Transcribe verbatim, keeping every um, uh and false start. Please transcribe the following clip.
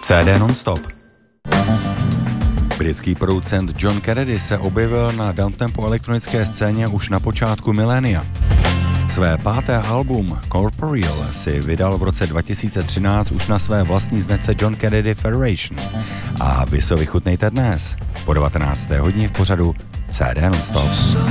C D non-stop. Britský producent John Kennedy se objevil na downtempo elektronické scéně už na počátku milénia. Své páté album Corporeal si vydal v roce dva tisíce třináct už na své vlastní značce John Kennedy Federation. A vy se vychutnejte dnes po devatenácté hodině v pořadu C D non-stop.